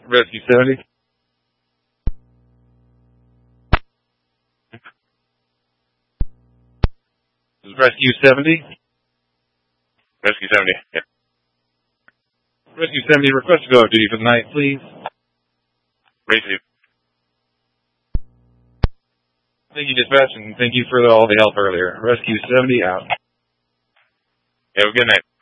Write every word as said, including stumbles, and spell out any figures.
Rescue seventy. This is Rescue seventy. Rescue seventy. Yeah. Rescue seventy, request to go off duty for the night, please. Receive. Thank you, dispatch, and thank you for all the help earlier. Rescue seventy out. Have a good night.